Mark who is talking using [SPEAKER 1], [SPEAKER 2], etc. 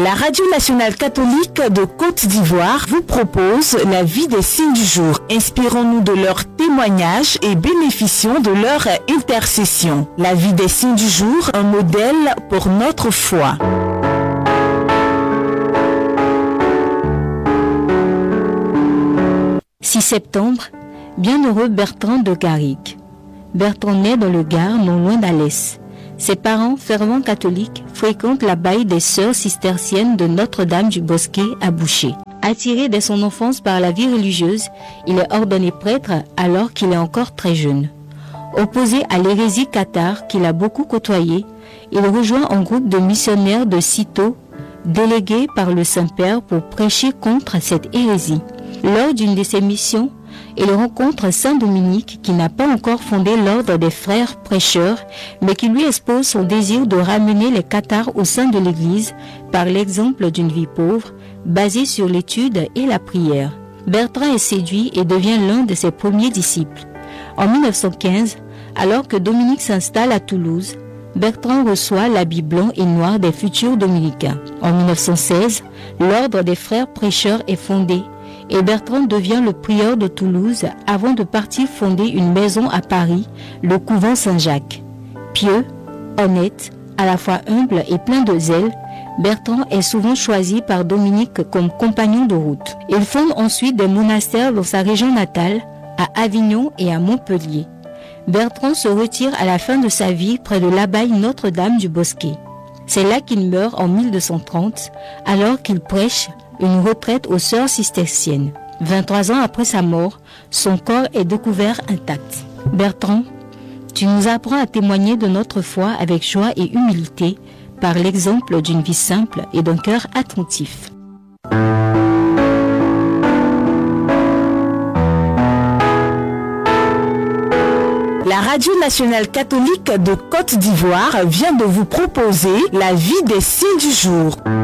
[SPEAKER 1] La Radio nationale catholique de Côte d'Ivoire vous propose la vie des saints du jour. Inspirons-nous de leurs témoignages et bénéficions de leur intercession. La vie des saints du jour, un modèle pour notre foi. « 6 septembre, bienheureux Bertrand de Garrigue. Bertrand naît dans le Gard, non loin d'Alès. Ses parents, fervents catholiques, fréquentent l'abbaye des Sœurs cisterciennes de Notre-Dame du Bosquet à Boucher. Attiré dès son enfance par la vie religieuse, il est ordonné prêtre alors qu'il est encore très jeune. Opposé à l'hérésie cathare qu'il a beaucoup côtoyée, il rejoint un groupe de missionnaires de Cîteaux, délégués par le Saint-Père pour prêcher contre cette hérésie. Lors d'une de ses missions, il rencontre Saint Dominique qui n'a pas encore fondé l'ordre des frères prêcheurs, mais qui lui expose son désir de ramener les cathares au sein de l'Église par l'exemple d'une vie pauvre, basée sur l'étude et la prière. Bertrand est séduit et devient l'un de ses premiers disciples. En 1915, alors que Dominique s'installe à Toulouse, Bertrand reçoit l'habit blanc et noir des futurs dominicains. En 1916, l'ordre des frères prêcheurs est fondé et Bertrand devient le prieur de Toulouse avant de partir fonder une maison à Paris, le couvent Saint-Jacques. Pieux, honnête, à la fois humble et plein de zèle, Bertrand est souvent choisi par Dominique comme compagnon de route. Il fonde ensuite des monastères dans sa région natale, à Avignon et à Montpellier. Bertrand se retire à la fin de sa vie près de l'abbaye Notre-Dame du Bosquet. C'est là qu'il meurt en 1230, alors qu'il prêche une retraite aux Sœurs cisterciennes. 23 ans après sa mort, son corps est découvert intact. Bertrand, tu nous apprends à témoigner de notre foi avec joie et humilité par l'exemple d'une vie simple et d'un cœur attentif. La Radio nationale catholique de Côte d'Ivoire vient de vous proposer la vie des saints du jour.